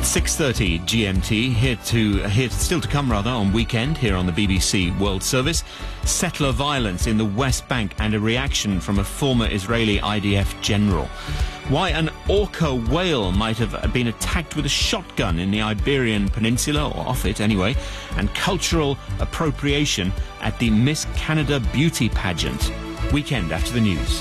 It's 6:30 GMT, still to come on Weekend here on the BBC World Service. Settler violence in the West Bank and a reaction from a former Israeli IDF general. Why an orca whale might have been attacked with a shotgun in the Iberian Peninsula, or off it anyway, and cultural appropriation at the Miss Canada beauty pageant. Weekend after the news.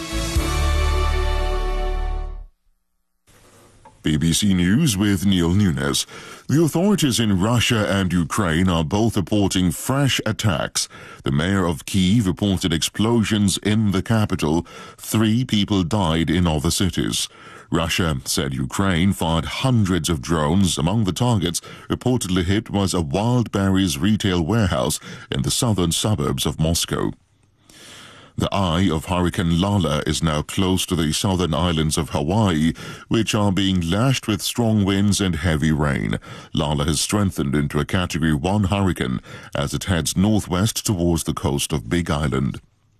BBC News with Neil Nunes. The authorities in Russia and Ukraine are both reporting fresh attacks. The mayor of Kyiv reported explosions in the capital. 3 people died in other cities. Russia said Ukraine fired hundreds of drones. Among the targets reportedly hit was a Wildberries retail warehouse in the southern suburbs of Moscow. The eye of Hurricane Lala is now close to the southern islands of Hawaii, which are being lashed with strong winds and heavy rain. Lala has strengthened into a Category 1 hurricane as it heads northwest towards the coast of Big Island.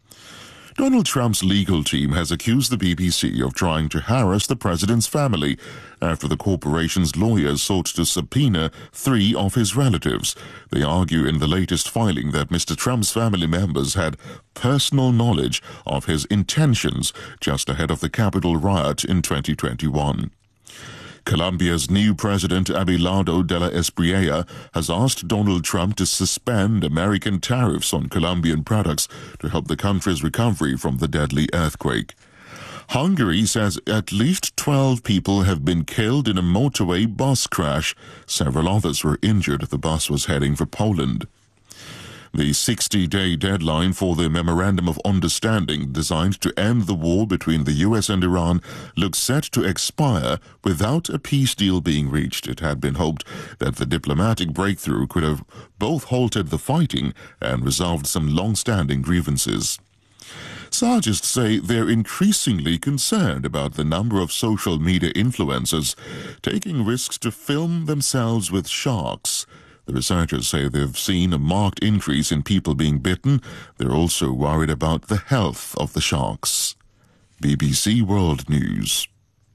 Donald Trump's legal team has accused the BBC of trying to harass the president's family after the corporation's lawyers sought to subpoena 3 of his relatives. They argue in the latest filing that Mr. Trump's family members had personal knowledge of his intentions just ahead of the Capitol riot in 2021. Colombia's new president, Abelardo de la Espriella, has asked Donald Trump to suspend American tariffs on Colombian products to help the country's recovery from the deadly earthquake. Hungary says at least 12 people have been killed in a motorway bus crash. Several others were injured. The bus was heading for Poland. The 60-day deadline for the Memorandum of Understanding designed to end the war between the US and Iran looks set to expire without a peace deal being reached. It had been hoped that the diplomatic breakthrough could have both halted the fighting and resolved some long-standing grievances. Scientists say they're increasingly concerned about the number of social media influencers taking risks to film themselves with sharks. The researchers say they've seen a marked increase in people being bitten. They're also worried about the health of the sharks. BBC World News.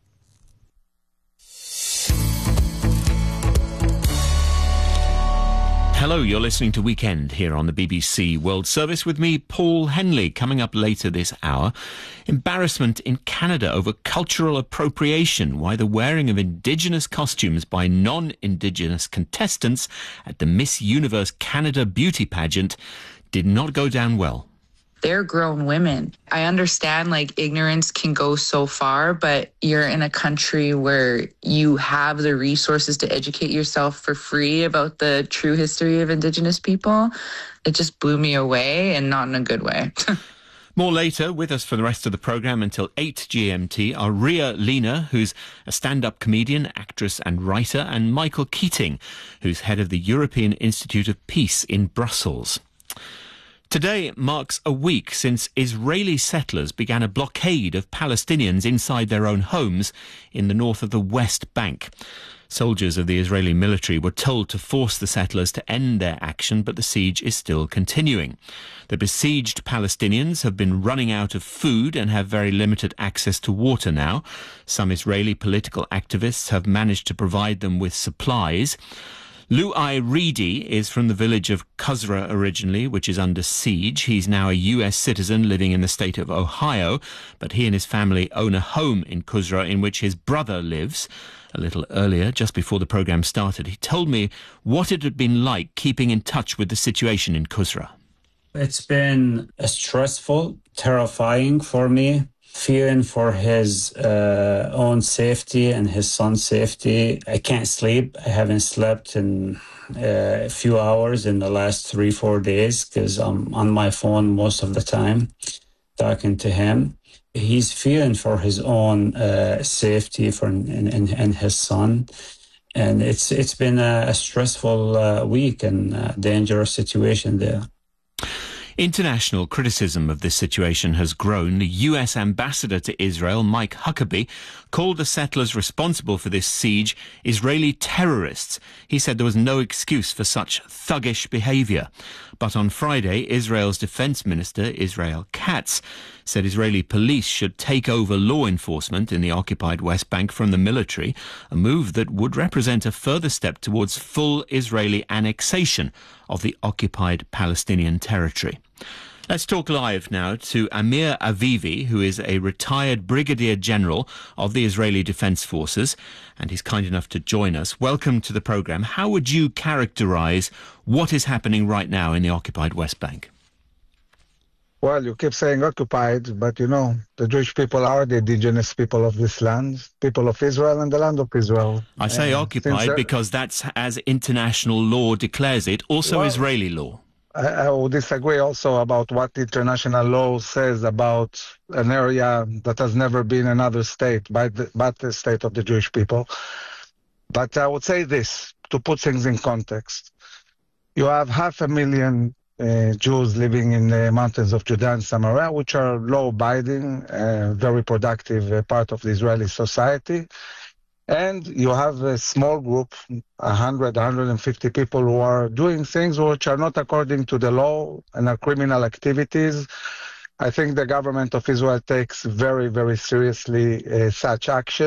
Hello, you're listening to Weekend here on the BBC World Service with me, Paul Henley. Coming up later this hour, embarrassment in Canada over cultural appropriation, why the wearing of Indigenous costumes by non-Indigenous contestants at the Miss Universe Canada beauty pageant did not go down well. They're grown women. I understand ignorance can go so far, but you're in a country where you have the resources to educate yourself for free about the true history of Indigenous people. It just blew me away, and not in a good way. More later. With us for the rest of the programme until 8 GMT are Ria Lina, who's a stand-up comedian, actress and writer, and Michael Keating, who's head of the European Institute of Peace in Brussels. Today marks a week since Israeli settlers began a blockade of Palestinians inside their own homes in the north of the West Bank. Soldiers of the Israeli military were told to force the settlers to end their action, but the siege is still continuing. The besieged Palestinians have been running out of food and have very limited access to water now. Some Israeli political activists have managed to provide them with supplies. Luai Reedy is from the village of Kusra originally, which is under siege. He's now a US citizen living in the state of Ohio, but he and his family own a home in Kusra in which his brother lives. A little earlier, just before the programme started, he told me what it had been like keeping in touch with the situation in Kusra. It's been stressful, terrifying for me. Fearing for his own safety and his son's safety. I can't sleep. I haven't slept in a few hours in the last 3-4 days because I'm on my phone most of the time talking to him. He's fearing for his own safety and his son. And it's been a stressful week and a dangerous situation there. International criticism of this situation has grown. The US ambassador to Israel, Mike Huckabee, called the settlers responsible for this siege Israeli terrorists. He said there was no excuse for such thuggish behaviour. But on Friday, Israel's Defense Minister, Israel Katz, said Israeli police should take over law enforcement in the occupied West Bank from the military, a move that would represent a further step towards full Israeli annexation of the occupied Palestinian territory. Let's talk live now to Amir Avivi, who is a retired Brigadier General of the Israeli Defense Forces, and he's kind enough to join us. Welcome to the programme. How would you characterise what is happening right now in the occupied West Bank? Well, you keep saying occupied, but the Jewish people are the indigenous people of this land, people of Israel and the land of Israel. I say occupied because that's as international law declares it, also Israeli law. I will disagree also about what international law says about an area that has never been another state but the state of the Jewish people. But I would say this, to put things in context. You have 500,000 Jews living in the mountains of Judea and Samaria, which are law-abiding, very productive part of the Israeli society. And you have a small group, 100, 150 people who are doing things which are not according to the law and are criminal activities. I think the government of Israel takes very, very seriously such action.